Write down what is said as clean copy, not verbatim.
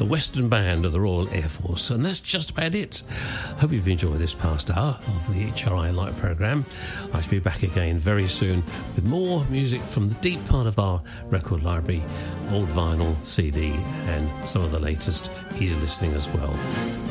the Western Band of the Royal Air Force. And that's just about it. Hope you've enjoyed this past hour of the HRI Light programme. I shall be back again very soon with more music from the deep part of our record library, old vinyl, CD, and some of the latest easy listening as well.